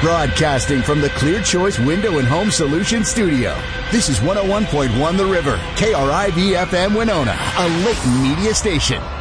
Broadcasting from the Clear Choice Window and Home Solutions studio. This is 101.1 The River, KRIV-FM Winona, a Layton media station.